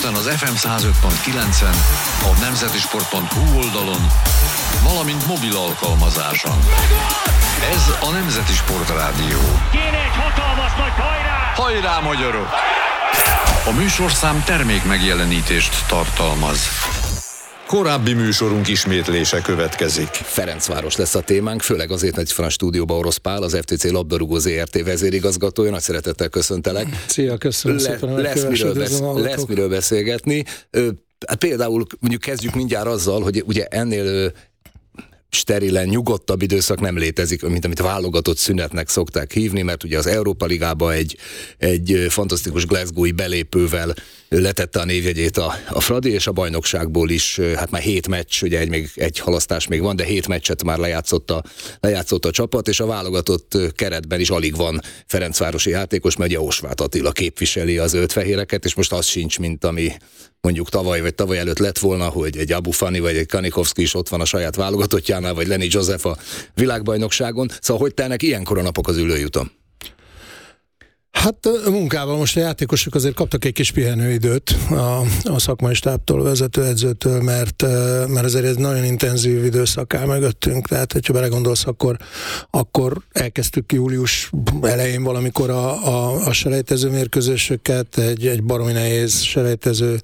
Budapesten az FM 105.9-en, a nemzetisport.hu oldalon, valamint mobil alkalmazáson. Ez a Nemzeti Sport Rádió. Kéne egy hatalmas nagy hajrá! Hajrá, magyarok! A műsorszám termék megjelenítést tartalmaz. Korábbi műsorunk ismétlése következik. Ferencváros lesz a témánk, főleg azért, hogy itt van a stúdióban Orosz Pál, az FTC labdarúgó ZRT vezérigazgatója. Nagy szeretettel köszöntelek. Szia, köszönöm szépen. Lesz miről beszélgetni. Például mondjuk kezdjük mindjárt azzal, hogy ugye ennél sterilen, nyugodtabb időszak nem létezik, mint amit válogatott szünetnek szokták hívni, mert ugye az Európa Ligában egy fantasztikus glasgowi belépővel letette a névjegyét a Fradi, és a bajnokságból is, hát már 7 meccs, ugye egy halasztás még van, de 7 meccset már lejátszott a csapat, és a válogatott keretben is alig van ferencvárosi játékos, mert ugye Osváth Attila képviseli az zöld-fehéreket, és most az sincs, mint ami mondjuk tavaly előtt lett volna, hogy egy Abu Fani vagy egy Kanikovszki is ott van a saját válogatottjánál, vagy Lenny Joseph a világbajnokságon. Szóval hogy telnek ilyenkor a napok az ülőjuton? Hát a munkával most a játékosok azért kaptak egy kis pihenőidőt a szakmai stábtól, a vezetőedzőtől, mert azért ez nagyon intenzív időszak áll mögöttünk, tehát hogyha belegondolsz, akkor elkezdtük július elején valamikor a selejtező mérkőzéseket, egy baromi nehéz selejtező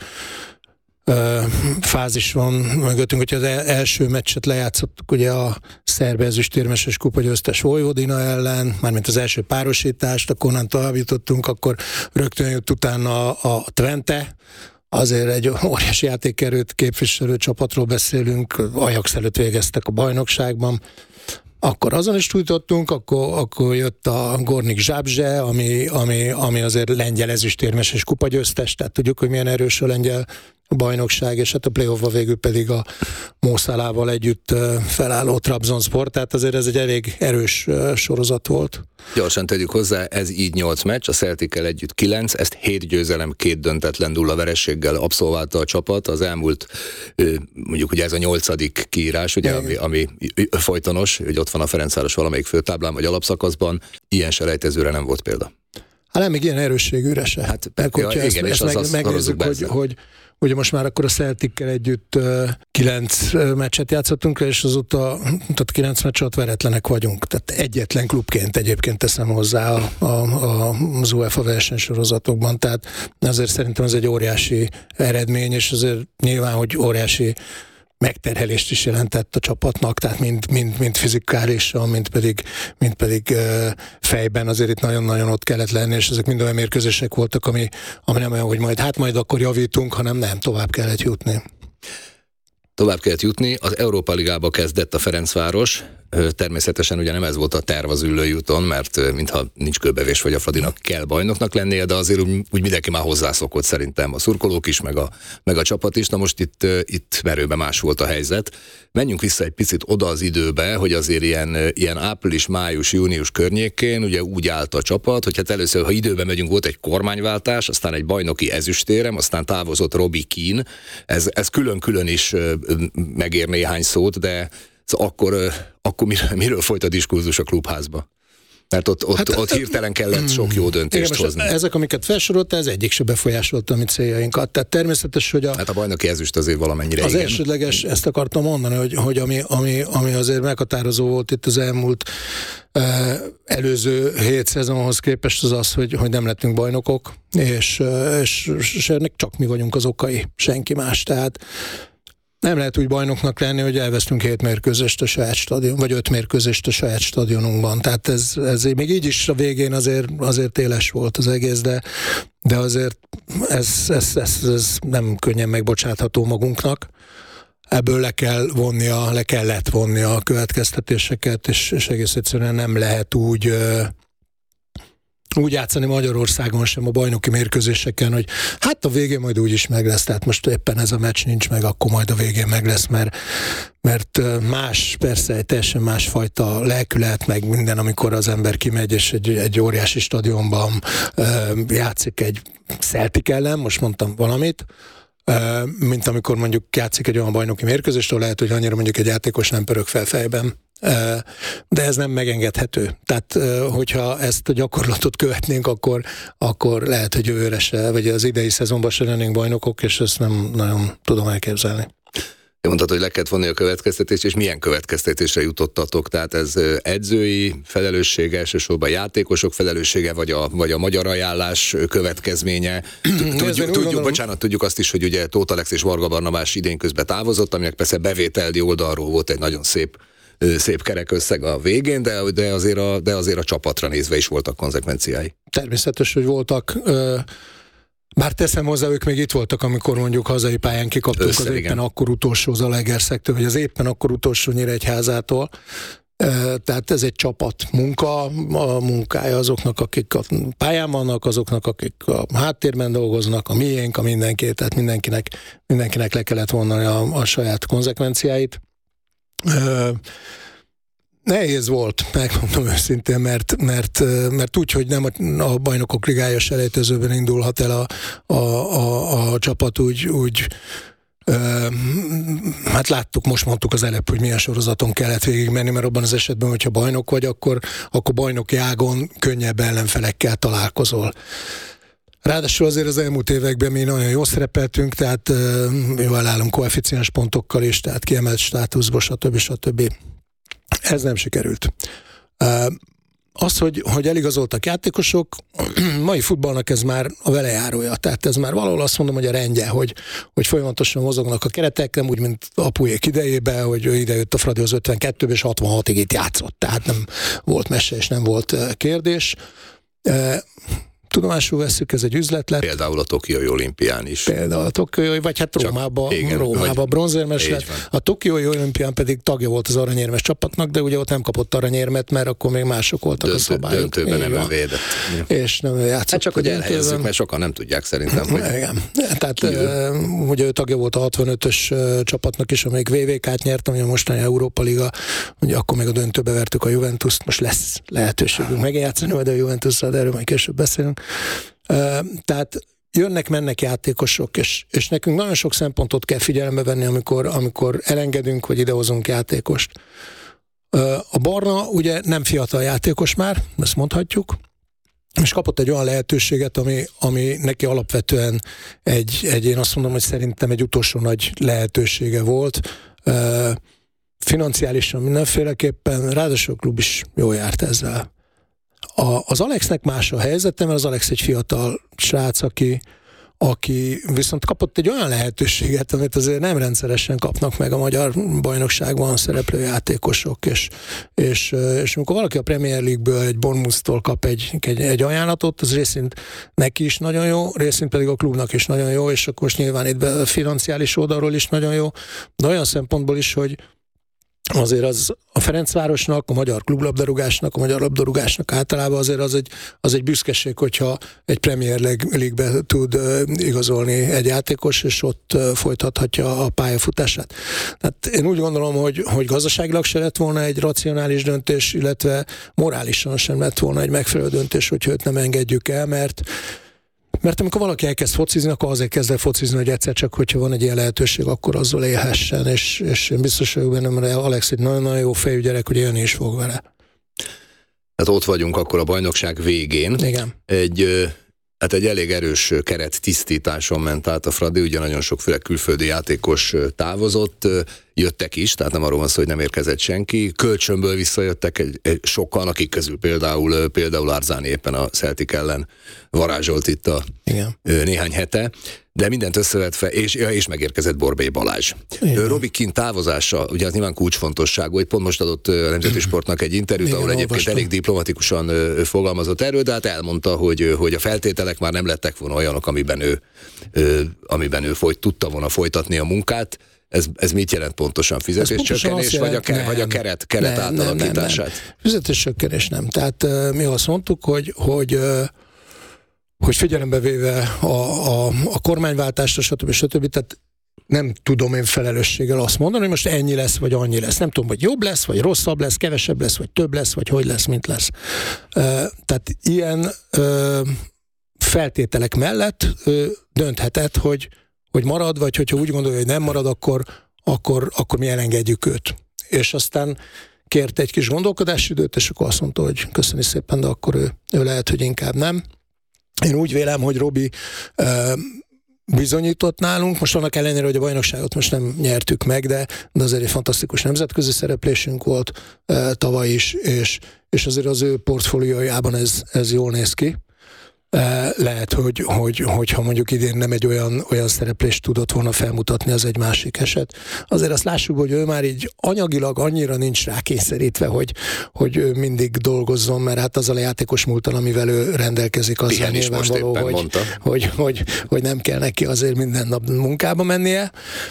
fázis van mögöttünk, hogyha az első meccset lejátszottuk ugye a szerb ezüstérmeses kupagyőztes Vojvodina ellen, mármint az első párosítást, akkor onnan tovább jutottunk, akkor rögtön jött utána a Twente, azért egy óriási játékerőt képviselő csapatról beszélünk, Ajax előtt végeztek a bajnokságban. Akkor azon is túltottunk, akkor jött a Gornik Zabrze, ami azért lengyel ezüstérmeses kupagyőztes, tehát tudjuk, hogy milyen erős a lengyel bajnokság, és hát a playoffba végül pedig a Mószálával együtt felálló Trabzonspor, tehát azért ez egy elég erős sorozat volt. Gyorsan tegyük hozzá, ez így 8 meccs, a Celtickel együtt 9, ezt 7 győzelem, 2 döntetlen 0 vereséggel abszolválta a csapat, az elmúlt, mondjuk ugye ez a 8. kiírás, ugye, ami folytonos, hogy ott van a Ferencváros valamelyik főtáblán vagy alapszakaszban, ilyen selejtezőre nem volt példa. Hát nem, még ilyen erősségűre se. Hát, igen, ezt megnézzük, hogy ugye most már akkor a Celtickel együtt 9 meccset játszottunk le, és azóta 9 meccs alatt veretlenek vagyunk. Tehát egyetlen klubként egyébként teszem hozzá az UEFA versenysorozatokban. Tehát azért szerintem ez egy óriási eredmény, és azért nyilván, hogy óriási megterhelést is jelentett a csapatnak, tehát mind fizikálisan, mind pedig fejben azért itt nagyon-nagyon ott kellett lenni, és ezek mind olyan mérkőzések voltak, ami nem olyan, hogy majd akkor javítunk, hanem nem, tovább kellett jutni. Tovább kellett jutni, az Európa Ligába kezdett a Ferencváros, természetesen ugye nem ez volt a terv az ülőjúton, mert mintha nincs kőbevés, vagy a Fradinak kell bajnoknak lennie, de azért úgy mindenki már hozzászokott szerintem, a szurkolók is, meg a csapat is. Na most itt merőben más volt a helyzet. Menjünk vissza egy picit oda az időbe, hogy azért ilyen április, május, június környékén ugye úgy állt a csapat, hogy hát először, ha időben megyünk, volt egy kormányváltás, aztán egy bajnoki ezüstérem, aztán távozott Robbie Keane. Ez külön-külön is megér néhány szót, de akkor miről folyt a diskurzus a klubházba? Mert ott hirtelen kellett sok jó döntést hozni. Ezek, amiket felsorolta, ez egyik se befolyásolta a mi céljainkat. Tehát természetes, hogy hát a bajnoki ezüst azért valamennyire az igen. elsődleges, ezt akartam mondani, hogy ami azért meghatározó volt itt az elmúlt előző 7 szezonhoz képest az, hogy nem lettünk bajnokok, és ennek csak mi vagyunk az okai, senki más. Tehát nem lehet úgy bajnoknak lenni, hogy elvesztünk 7 mérkőzést a saját stadion, vagy 5 mérkőzést a saját stadionunkban. Tehát ez még így is a végén azért éles volt az egész, de azért ez nem könnyen megbocsátható magunknak. Ebből le kellett vonni a következtetéseket, és egész egyszerűen nem lehet úgy játszani Magyarországon sem a bajnoki mérkőzéseken, hogy hát a végén majd úgyis meg lesz, tehát most éppen ez a meccs nincs meg, akkor majd a végén meg lesz, mert más, persze egy teljesen másfajta lelkület, meg minden, amikor az ember kimegy, és egy óriási stadionban játszik egy Celtic ellen, most mondtam valamit, mint amikor mondjuk játszik egy olyan bajnoki mérkőzést, ahol lehet, hogy annyira mondjuk egy játékos nem pörög fel fejben de ez nem megengedhető. Tehát, hogyha ezt a gyakorlatot követnénk, akkor lehet, hogy jövőre se, vagy az idei szezonban se lennénk bajnokok, és ezt nem nagyon tudom elképzelni. Mondtad, hogy le kellett vonni a következtetést, és milyen következtetésre jutottatok? Tehát ez edzői felelőssége, elsősorban játékosok felelőssége, vagy a magyar ajánlás következménye? Tudjuk azt is, hogy ugye Tóth Alex és Varga Barnabás idén közben távozott, aminek persze bevételdi oldalról volt egy nagyon szép kerekösszeg a végén, de azért a csapatra nézve is voltak konzekvenciái. Természetes, hogy voltak. Bár teszem hozzá, ők még itt voltak, amikor mondjuk hazai pályán kikaptunk az éppen akkor utolsó Zalaegerszektől, vagy az éppen akkor utolsó Nyíregyházától. Tehát ez egy csapat munka, a munkája azoknak, akik a pályán vannak, azoknak, akik a háttérben dolgoznak, a miénk, a mindenki, tehát mindenkinek le kellett vonni a saját konzekvenciáit. Nehéz volt, megmondom őszintén, mert úgy, hogy nem a Bajnokok Ligája selejtezőben indulhat el a csapat, úgy hát láttuk, most mondtuk az előbb, hogy milyen sorozaton kellett végigmenni, mert abban az esetben, hogyha bajnok vagy, akkor bajnoki ágon könnyebb ellenfelekkel találkozol. Ráadásul azért az elmúlt években mi nagyon jól szerepeltünk, tehát jól állunk koeficiens pontokkal is, tehát kiemelt státuszba, stb. Ez nem sikerült. Az, hogy eligazoltak játékosok, mai futballnak ez már a velejárója. Tehát ez már valahol azt mondom, hogy a rendje, hogy folyamatosan mozognak a keretek, nem úgy, mint apujék idejében, hogy ő idejött a Fradihoz 52-ben, és 66-ig itt játszott. Tehát nem volt mese, és nem volt kérdés. Tudomásul vesszük, ez egy üzlet lett. Például a Tokiói olimpián is. Vagy hát Rómában bronzérmes lett. A Tokiói olimpián pedig tagja volt az aranyérmes csapatnak, de ugye ott nem kapott aranyérmet, mert akkor még mások voltak a szabályok. Döntőben nem védett. És nem játszott. Hát csak, hogy elhelyezzük, mert sokan nem tudják szerintem, hogy... Igen. Tehát ugye ő tagja volt a 65-ös csapatnak is, amelyik VVK-t nyert, ami a mostani Európa Liga, ugye akkor még a döntőbe vertük a Juventust, most lesz lehetőségünk megjátszani, de a Juventusszal, de erről majd később beszélünk. Tehát jönnek-mennek játékosok, és nekünk nagyon sok szempontot kell figyelembe venni, amikor elengedünk, vagy idehozunk játékost. A Barna ugye nem fiatal játékos már, ezt mondhatjuk, és kapott egy olyan lehetőséget, ami neki alapvetően én azt mondom, hogy szerintem egy utolsó nagy lehetősége volt. Financiálisan mindenféleképpen, ráadásul a klub is jól járt ezzel. Az Alexnek más a helyzete, mert az Alex egy fiatal srác, aki viszont kapott egy olyan lehetőséget, amit azért nem rendszeresen kapnak meg a magyar bajnokságban szereplő játékosok, és amikor valaki a Premier League-ből egy Bournemouth-tól kap egy ajánlatot, az részint neki is nagyon jó, részint pedig a klubnak is nagyon jó, és akkor most nyilván itt a financiális oldalról is nagyon jó, de olyan szempontból is, hogy azért az a Ferencvárosnak, a magyar klublabdarúgásnak, a magyar labdarúgásnak általában azért az egy büszkeség, hogyha egy Premier League-be tud igazolni egy játékos, és ott folytathatja a pályafutását. Tehát én úgy gondolom, hogy gazdaságilag se lett volna egy racionális döntés, illetve morálisan sem lett volna egy megfelelő döntés, hogy őt nem engedjük el, mert amikor valaki elkezd focizni, akkor azért kezd el focizni, hogy egyszer csak, hogyha van egy ilyen lehetőség, akkor azzal élhessen, és én biztos vagyok benne, mert Alex egy nagyon-nagyon jó fejű gyerek, hogy élni is fog vele. Hát ott vagyunk akkor a bajnokság végén. Igen. Egy elég erős keret tisztításon ment át a Fradi, ugye nagyon sok főleg külföldi játékos távozott, jöttek is, tehát nem arról van szó, hogy nem érkezett senki. Kölcsönből visszajöttek sokan, akik közül például Arzani éppen a Celtic ellen varázsolt itt néhány hete, de mindent összevetve, és megérkezett Borbély Balázs. Robi Kint távozása, ugye az nyilván kulcsfontosságú, hogy pont most adott a Nemzeti Sportnak egy interjút, ahol egyébként elég diplomatikusan fogalmazott erről, de hát elmondta, hogy a feltételek már nem lettek volna olyanok, amiben ő tudta volna folytatni a munkát. Ez mit jelent pontosan? Fizetéscsökkenés, vagy a keret átalakítását? Nem. Fizetéscsökkenés nem. Tehát mi azt mondtuk, hogy figyelembe véve a kormányváltásra, stb. Tehát nem tudom én felelősséggel azt mondani, hogy most ennyi lesz, vagy annyi lesz. Nem tudom, hogy jobb lesz, vagy rosszabb lesz, kevesebb lesz, vagy több lesz, vagy hogy lesz, mint lesz. Tehát ilyen feltételek mellett dönthetett, hogy marad, vagy hogyha úgy gondolja, hogy nem marad, akkor mi elengedjük őt. És aztán kért egy kis gondolkodási időt, és akkor azt mondta, hogy köszöni szépen, de akkor ő lehet, hogy inkább nem. Én úgy vélem, hogy Robi bizonyított nálunk, most annak ellenére, hogy a bajnokságot most nem nyertük meg, de azért egy fantasztikus nemzetközi szereplésünk volt tavaly is, és azért az ő portfóliójában ez jól néz ki. Lehet, hogyha mondjuk idén nem egy olyan szereplést tudott volna felmutatni, az egy másik eset. Azért azt lássuk, hogy ő már így anyagilag annyira nincs rá kényszerítve, hogy ő mindig dolgozzon, mert hát az a játékos múltal, amivel ő rendelkezik, az nyilvánvaló, hogy nem kell neki azért minden nap munkába mennie.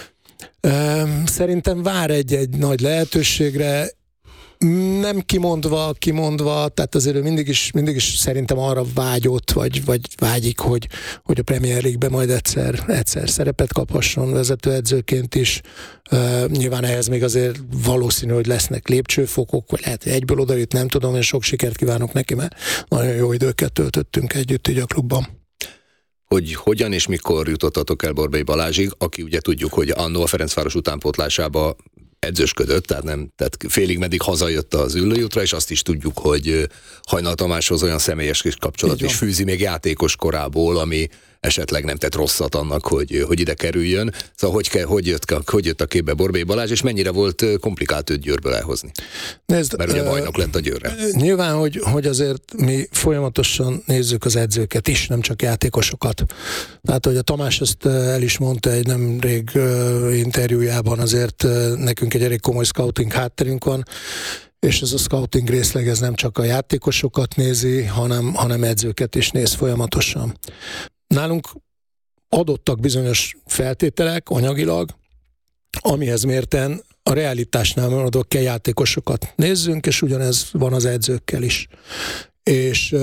Szerintem vár egy nagy lehetőségre, nem kimondva, tehát azért ő mindig is szerintem arra vágyott, vagy vágyik, hogy a Premier League-ben majd egyszer szerepet kaphasson vezetőedzőként is. Nyilván ehhez még azért valószínű, hogy lesznek lépcsőfokok, vagy lehet, hogy egyből odajut, nem tudom, én sok sikert kívánok neki, mert nagyon jó időket töltöttünk együtt így a klubban. Hogy hogyan és mikor jutottatok el Borbély Balázsig, aki ugye tudjuk, hogy annó a Ferencváros utánpótlásába edzősködött, tehát félig meddig hazajött az Üllői útra, és azt is tudjuk, hogy Hajnal Tamáshoz olyan személyes kis kapcsolat is fűzi még játékos korából, ami esetleg nem tett rosszat annak, hogy ide kerüljön. Szóval hogy jött a képbe Borbély Balázs, és mennyire volt komplikált őt Győrből elhozni? Mert ugye bajnok lett a Győrre. Nyilván, hogy azért mi folyamatosan nézzük az edzőket is, nem csak játékosokat. Tehát, hogy a Tamás ezt el is mondta egy nemrég interjújában, azért nekünk egy elég komoly scouting hátterünk van, és ez a scouting részleg ez nem csak a játékosokat nézi, hanem edzőket is néz folyamatosan. Nálunk adottak bizonyos feltételek anyagilag, amihez mérten a realitásnál maradok kell játékosokat nézzünk, és ugyanez van az edzőkkel is. És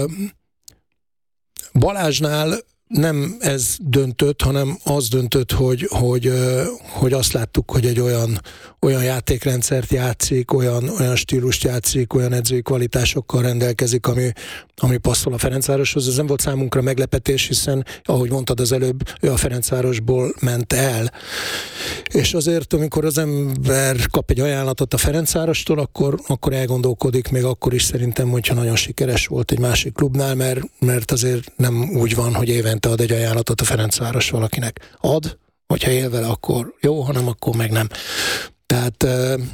Balázsnál nem ez döntött, hanem az döntött, hogy azt láttuk, hogy egy olyan játékrendszert játszik, olyan stílust játszik, olyan edzői kvalitásokkal rendelkezik, ami passzol a Ferencvároshoz. Ez nem volt számunkra meglepetés, hiszen, ahogy mondtad az előbb, ő a Ferencvárosból ment el. És azért, amikor az ember kap egy ajánlatot a Ferencvárostól, akkor elgondolkodik, még akkor is szerintem, hogyha nagyon sikeres volt egy másik klubnál, mert azért nem úgy van, hogy évente ad egy ajánlatot a Ferencváros valakinek. Ad, hogyha él vele, akkor jó, hanem akkor meg nem. Tehát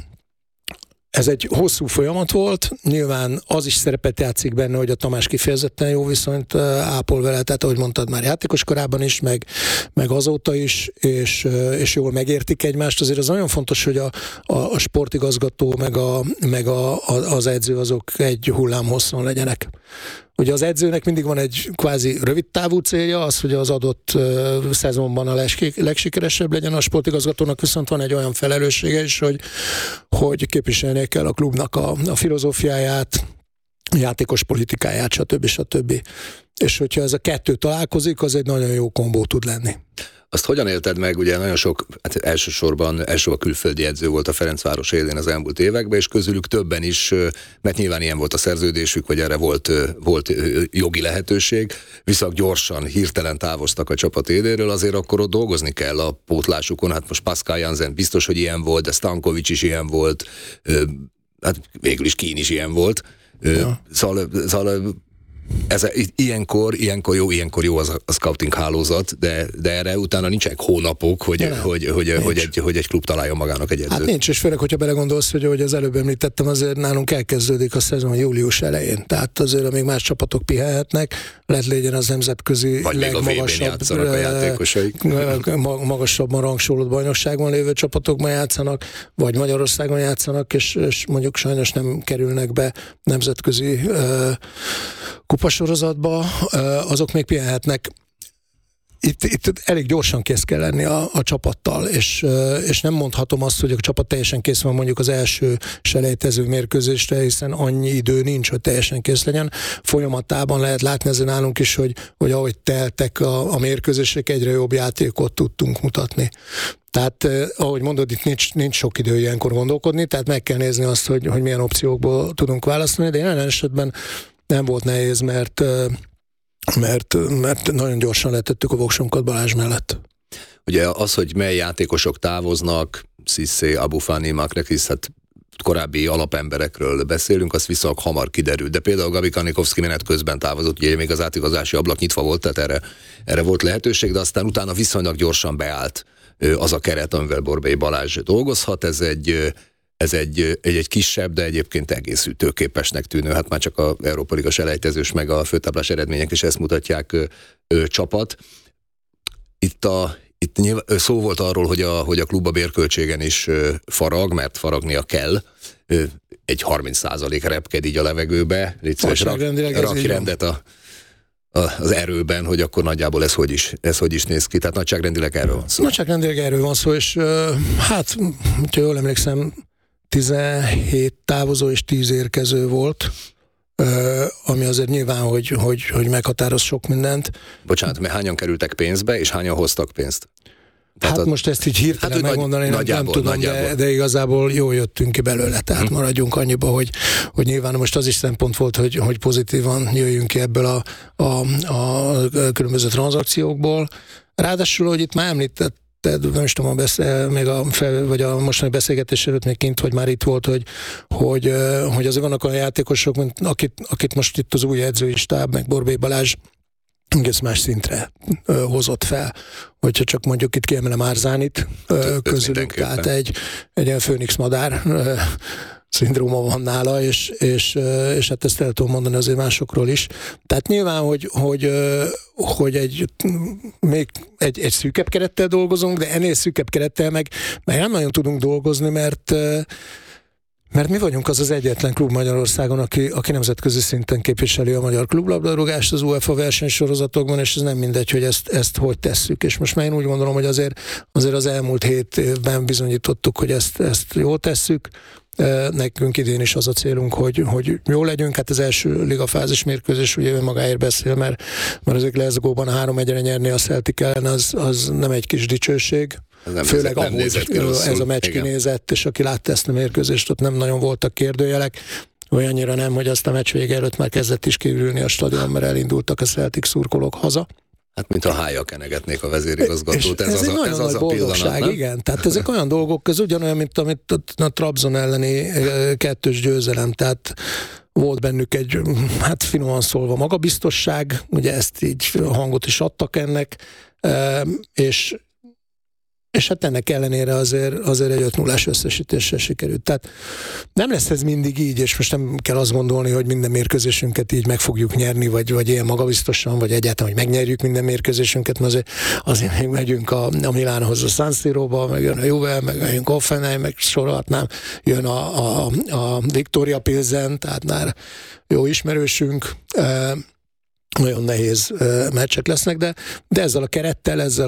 ez egy hosszú folyamat volt, nyilván az is szerepet játszik benne, hogy a Tamás kifejezetten jó viszonyt ápol vele, tehát ahogy mondtad már játékos korában is, meg azóta is, és jól megértik egymást. Azért az nagyon fontos, hogy a sportigazgató meg az edző azok egy hullámhosszon legyenek. Ugye az edzőnek mindig van egy kvázi rövid távú célja, az, hogy az adott szezonban a legsikeresebb legyen, a sportigazgatónak viszont van egy olyan felelőssége is, hogy képviselnie kell a klubnak a filozófiáját, a játékos politikáját, stb. És hogyha ez a kettő találkozik, az egy nagyon jó kombó tud lenni. Azt hogyan élted meg? Ugye nagyon sok, elsősorban külföldi edző volt a Ferencváros élén az elmúlt években, és közülük többen is, mert nyilván ilyen volt a szerződésük, vagy erre volt jogi lehetőség, viszont gyorsan, hirtelen távoztak a csapat éléről, azért akkor ott dolgozni kell a pótlásukon. Hát most Pascal Jansen biztos, hogy ilyen volt, de Stankovic is ilyen volt, hát végül is Kín is ilyen volt. Ja. Szóval ez, ilyenkor jó az a scouting hálózat, de erre utána nincsenek hónapok, hogy egy klub találjon magának egy edzőt. Hát nincs, és főleg, hogyha belegondolsz, hogy az előbb említettem, azért nálunk elkezdődik a szezon július elején. Tehát azért, amíg más csapatok pihenhetnek, legyen az nemzetközi vagy legmagasabb a játékosaik. Magasabban rangsolott bajnokságban lévő csapatokban játszanak, vagy Magyarországon játszanak, és mondjuk sajnos nem kerülnek be nemzetközi kupasorozatba, azok még pihenhetnek. Itt elég gyorsan kész kell lenni a csapattal, és nem mondhatom azt, hogy a csapat teljesen kész van mondjuk az első selejtező mérkőzésre, hiszen annyi idő nincs, hogy teljesen kész legyen. Folyamatában lehet látni ezen nálunk is, hogy ahogy teltek a mérkőzések, egyre jobb játékot tudtunk mutatni. Tehát, ahogy mondod, itt nincs sok idő ilyenkor gondolkodni, tehát meg kell nézni azt, hogy milyen opciókból tudunk választani, de jelen esetben nem volt nehéz, mert nagyon gyorsan letettük a voksunkat Balázs mellett. Ugye az, hogy mely játékosok távoznak, Cissé, Abou Fani, Makrekis, hát korábbi alapemberekről beszélünk, az viszonylag hamar kiderült. De például Gabi Kanikovszki menet közben távozott, ugye még az átigazási ablak nyitva volt, tehát erre volt lehetőség, de aztán utána viszonylag gyorsan beállt az a keret, amivel Borbély Balázs dolgozhat. Ez egy kisebb, de egyébként egész ütőképesnek tűnő, hát már csak a Európa Liga selejtezős meg a főtáblás eredmények is ezt mutatják csapat. Itt szó volt arról, hogy a klub a bérköltségen is farag, mert faragnia kell. Egy 30% repked így a levegőbe. Rakj rendet az erőben, hogy akkor nagyjából ez hogy is néz ki. Tehát nagyságrendileg erről van szó. Nagyságrendileg erről van szó, és hát, hogyha jól emlékszem, 17 távozó és 10 érkező volt, ami azért nyilván, hogy meghatároz sok mindent. Bocsánat, mert hányan kerültek pénzbe, és hányan hoztak pénzt? Hát most ezt így hirtelen megmondani nem tudom, de igazából jól jöttünk ki belőle, tehát maradjunk annyiba, hogy nyilván most az is szempont volt, hogy pozitívan jöjjünk ki ebből a különböző tranzakciókból. Ráadásul, hogy itt már említett, nem is tudom, vagy a mostani beszélgetés előtt még kint, hogy már itt volt, hogy azért vannak olyan játékosok, mint akit most itt az új edzői stáb, meg Borbély Balázs egész más szintre hozott fel. Hogyha csak mondjuk itt kiemelem Árzánit közülük, tehát egy ilyen főnix madár szindróma van nála, és hát ezt el tudom mondani azért másokról is. Tehát nyilván, hogy még egy szűkebb kerettel dolgozunk, de ennél szűkebb kerettel meg nem nagyon tudunk dolgozni, mert mi vagyunk az egyetlen klub Magyarországon, aki nemzetközi szinten képviseli a magyar klublabdarúgást az UEFA versenysorozatokban, és ez nem mindegy, hogy ezt hogy tesszük. És most már én úgy gondolom, hogy azért az elmúlt 7 évben bizonyítottuk, hogy ezt jól tesszük. Nekünk idén is az a célunk, hogy jó legyünk. Hát az első ligafázis mérkőzés ugye önmagáért beszél, mert azért Glasgow-ban 3-1-re nyerni a Celtic ellen, az nem egy kis dicsőség. Főleg ahogy ez a meccs kinézett, és aki látta ezt a mérkőzést, ott nem nagyon voltak kérdőjelek. Olyannyira nem, hogy azt a meccs vége előtt már kezdett is kiürülni a stadion, mert elindultak a Celtic szurkolók haza. Hát, mint a hájjal kenegetnék a vezérigazgatót. Ez az a pillanat, nem? Igen, tehát ezek olyan dolgok, ez ugyanolyan, mint amit a Trabzon elleni 2-2 győzelem, tehát volt bennük egy, hát finoman szólva magabiztosság, ugye ezt így hangot is adtak ennek, és hát ennek ellenére azért egy 5-0-ás összesítéssel sikerült. Tehát nem lesz ez mindig így, és most nem kell azt gondolni, hogy minden mérkőzésünket így meg fogjuk nyerni, vagy ilyen magabiztosan, vagy egyáltalán, hogy megnyerjük minden mérkőzésünket, mert azért még megyünk a Milánhoz, a San Siróba, meg jön a Juve, meg jön Hoffenheim, meg sorolhatnám, jön a Viktória Pilsen, tehát már jó ismerősünk, nagyon nehéz meccsek lesznek, de ezzel a kerettel, ezzel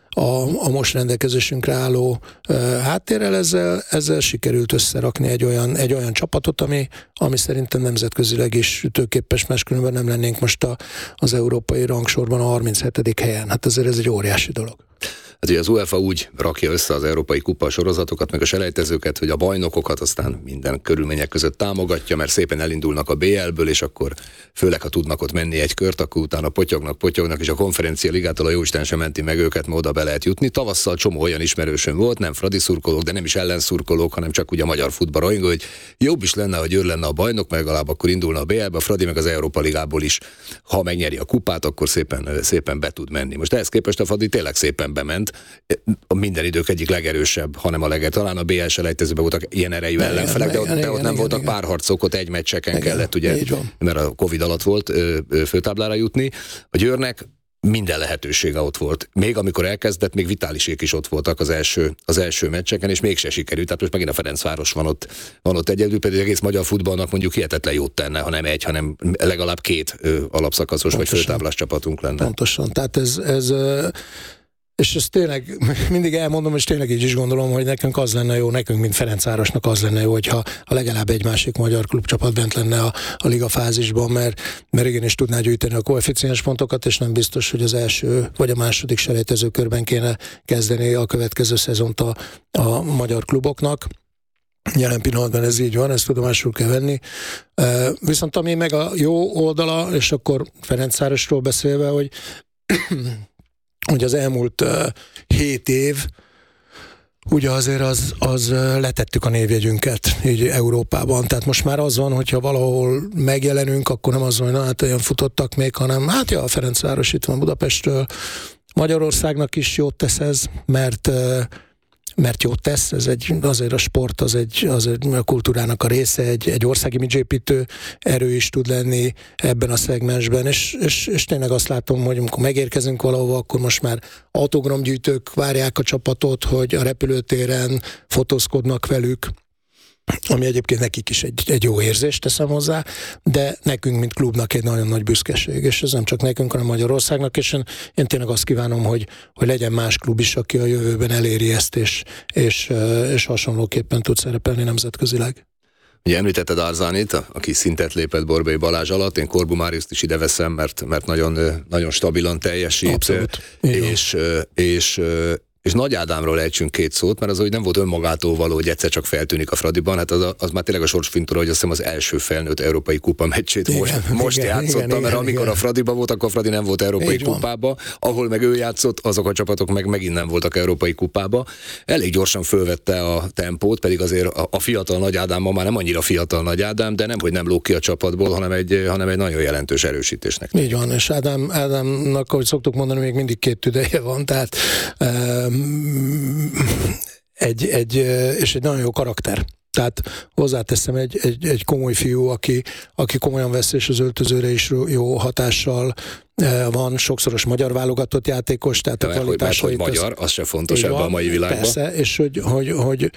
a most rendelkezésünkre álló háttérrel, ezzel sikerült összerakni egy olyan csapatot, ami szerintem nemzetközileg is ütőképes, máskülönben nem lennénk most az európai rangsorban a 37. helyen. Hát azért ez egy óriási dolog. Hát ugye az UEFA úgy rakja össze az európai kupa sorozatokat, meg a selejtezőket, hogy a bajnokokat aztán minden körülmények között támogatja, mert szépen elindulnak a BL-ből, és akkor főleg, ha tudnak ott menni egy kört, akkor utána potyognak, és a konferencia ligától a jóisten sem menti meg őket, ma oda be lehet jutni. Tavasszal csomó olyan ismerősöm volt, nem fradi szurkolók, de nem is ellenszurkolók, hanem csak ugye a magyar futballrajongó, hogy jobb is lenne, hogy ő lenne a bajnok, meg legalább akkor indulna a BL-be, a Fradi meg az Európa Ligából is. Ha megnyeri a kupát, akkor szépen be tud menni. Most ehhez képest a Fradi tényleg szépen bement. A minden idők egyik legerősebb, hanem a talán a BL selejtezőben voltak ilyen erejű ellenfelek, de ott nem voltak párharcok, ott egy meccseken kellett, ugye, mert a Covid alatt volt főtáblára jutni. A Győrnek minden lehetősége ott volt. Még amikor elkezdett, még Vitálisék is ott voltak az első meccseken, és mégse sikerült. Tehát most megint a Ferencváros van ott egyedül, pedig egész magyar futballnak mondjuk hihetetlen jót tenne, ha nem egy, hanem legalább 2 alapszakaszos vagy főtáblás csapatunk lenne. Pontosan. Tehát ez és ezt tényleg mindig elmondom, és tényleg így is gondolom, hogy nekünk az lenne jó, nekünk, mint Ferencvárosnak az lenne jó, hogyha legalább egy másik magyar klubcsapat bent lenne a ligafázisban, mert igenis tudná gyűjteni a koeficiens pontokat, és nem biztos, hogy az első vagy a második selejtező körben kéne kezdeni a következő szezont a magyar kluboknak. Jelen pillanatban ez így van, ezt tudomásul kell venni. Viszont ami meg a jó oldala, és akkor Ferencvárosról beszélve, hogy az elmúlt 7 év ugye azért az letettük a névjegyünket így Európában. Tehát most már az van, hogyha valahol megjelenünk, akkor nem az van, hogy na hát olyan futottak még, hanem hát ja, a Ferencváros itt van Budapestről. Magyarországnak is jót tesz ez, mert jót tesz, azért a sport az egy a kultúrának a része, egy ország imidzsépítő erő is tud lenni ebben a szegmensben, és tényleg azt látom, hogy amikor megérkezünk valahova, akkor most már autogramgyűjtők várják a csapatot, hogy a repülőtéren fotózkodnak velük, ami egyébként nekik is egy jó érzést teszem hozzá, de nekünk, mint klubnak egy nagyon nagy büszkeség, és ez nem csak nekünk, hanem Magyarországnak, és én tényleg azt kívánom, hogy legyen más klub is, aki a jövőben eléri ezt, és hasonlóképpen tud szerepelni nemzetközileg. Ugye említetted Arzánit, aki szintet lépett Borbély Balázs alatt, én Korbu Máriuszt is ide veszem, mert nagyon, nagyon stabilan teljesít. Abszolút. És Nagy Ádámról ejtsünk két szót, mert az, hogy nem volt önmagától való, hogy egyszer csak feltűnik a Fradiban, hát az már tényleg a sorsfintora, hogy azt hiszem az első felnőtt európai kupa meccsét most játszotta, mert amikor a Fradiban volt, akkor a Fradi nem volt európai kupába, ahol meg ő játszott, azok a csapatok meg megint nem voltak európai kupába. Elég gyorsan fölvette a tempót, pedig azért a fiatal Nagy Ádám ma már nem annyira fiatal Nagy Ádám, de nem, hogy nem lóg ki a csapatból, hanem egy nagyon jelentős erősítésnek. Így van, és Ádámnak, ahogy szoktuk mondani, még mindig két tüdeje van, tehát és egy nagyon jó karakter. Tehát hozzáteszem, egy komoly fiú, aki komolyan vesz, és az öltözőre is jó hatással van, sokszoros magyar válogatott játékos, tehát a kvalitásait... Hogy magyar, az se fontos ebben a mai világban. Persze, és hogy